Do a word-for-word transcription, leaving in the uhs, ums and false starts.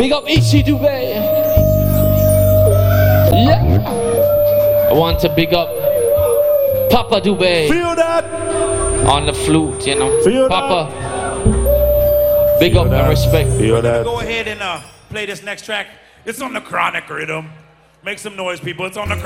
Big up Ichi Dubé. Yeah. I want to big up Papa Dubé. Feel that? On the flute, you know. Feel Papa. That? Big Feel up that? and respect. Feel that? Go ahead and uh, play this next track. It's on the Chronic rhythm. Make some noise, people. It's on the Chronic.